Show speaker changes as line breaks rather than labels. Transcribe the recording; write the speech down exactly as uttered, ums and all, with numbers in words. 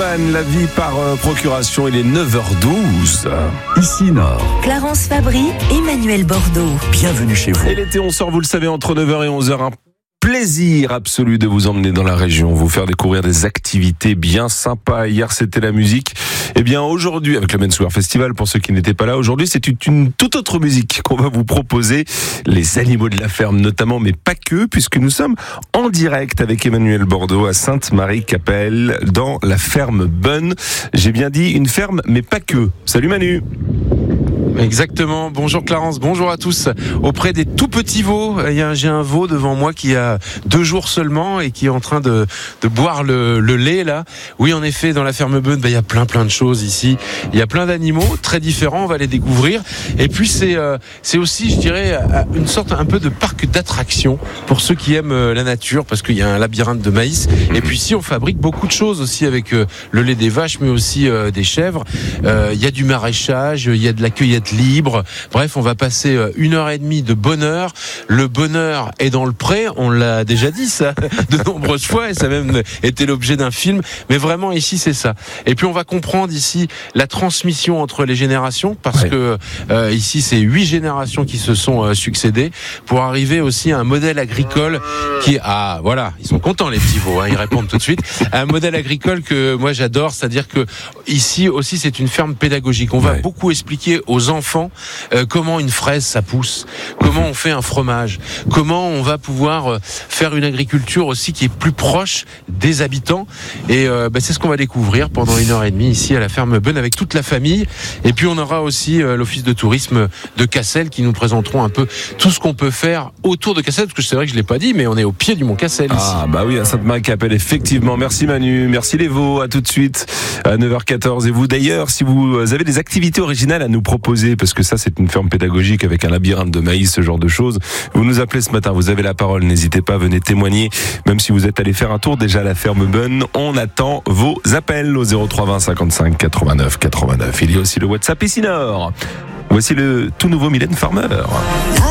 Goldman, la vie par euh, procuration, il est neuf heures douze.
Ici Nord.
Clarence Fabry, Emmanuel Bordeaux.
Bienvenue chez vous.
Et l'été, on sort, vous le savez, entre neuf heures et onze heures. Un plaisir absolu de vous emmener dans la région, vous faire découvrir des activités bien sympas. Hier, c'était la musique. Eh bien, aujourd'hui, avec le Menswear Festival, pour ceux qui n'étaient pas là, aujourd'hui, c'est une, une toute autre musique qu'on va vous proposer. Les animaux de la ferme, notamment, mais pas que, puisque nous sommes en direct avec Emmanuel Bordeaux à Sainte-Marie-Capelle, dans la ferme Bonne. J'ai bien dit une ferme, mais pas que. Salut Manu.
Exactement. Bonjour Clarence, bonjour à tous. Auprès des tout petits veaux, il y a, j'ai un veau devant moi qui a deux jours seulement et qui est en train de, de boire le, le lait là. Oui, en effet, dans la ferme Bonne, ben, il y a plein plein de choses ici. Il y a plein d'animaux très différents, on va les découvrir. Et puis c'est, euh, c'est aussi, je dirais, une sorte un peu de parc d'attractions pour ceux qui aiment la nature, parce qu'il y a un labyrinthe de maïs. Et puis ici, on fabrique beaucoup de choses aussi avec euh, le lait des vaches, mais aussi euh, des chèvres. Euh, il y a du maraîchage, il y a de la cueillette libre. Bref, on va passer une heure et demie de bonheur. Le bonheur est dans le pré, on l'a déjà dit ça de nombreuses fois et ça a même été l'objet d'un film. Mais vraiment ici c'est ça. Et puis on va comprendre ici la transmission entre les générations, parce ouais. que euh, ici c'est huit générations qui se sont euh, succédées pour arriver aussi à un modèle agricole qui ah voilà, ils sont contents les petits veaux, hein, ils répondent tout de suite. Un modèle agricole que moi j'adore, c'est-à-dire que ici aussi c'est une ferme pédagogique. On va ouais. beaucoup expliquer aux enfants euh, comment une fraise ça pousse, comment on fait un fromage, comment on va pouvoir euh, faire une agriculture aussi qui est plus proche des habitants. Et euh, bah, c'est ce qu'on va découvrir pendant une heure et demie ici à la ferme Bonne avec toute la famille. Et puis on aura aussi euh, l'office de tourisme de Cassel qui nous présenteront un peu tout ce qu'on peut faire autour de Cassel, parce que c'est vrai que je l'ai pas dit, mais on est au pied du mont Cassel ici.
Ah bah oui, à Sainte-Marie-Capelle, effectivement. Merci Manu, merci les veaux, à tout de suite à neuf heures quatorze. Et vous d'ailleurs, si vous avez des activités originales à nous proposer, parce que ça c'est une ferme pédagogique avec un labyrinthe de maïs, ce genre de choses, vous nous appelez ce matin, vous avez la parole, n'hésitez pas, venez témoigner, même si vous êtes allé faire un tour déjà à la ferme Bonne, on attend vos appels au zéro trois vingt cinquante-cinq quatre-vingt-neuf quatre-vingt-neuf. Il y a aussi le WhatsApp ici Nord. Voici le tout nouveau Mylène Farmer.